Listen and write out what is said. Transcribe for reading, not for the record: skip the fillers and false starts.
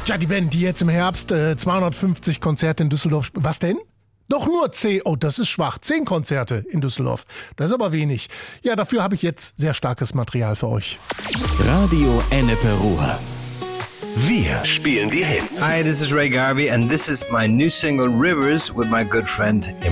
Tja, die Band, die jetzt im Herbst 250 Konzerte in Düsseldorf Was denn? Doch nur 10. Oh, das ist schwach. 10 Konzerte in Düsseldorf. Das ist aber wenig. Ja, dafür habe ich jetzt sehr starkes Material für euch. Radio Ennepe Ruhr. Wir spielen die Hits. Hi, this is Ray Garvey and this is my new single Rivers with my good friend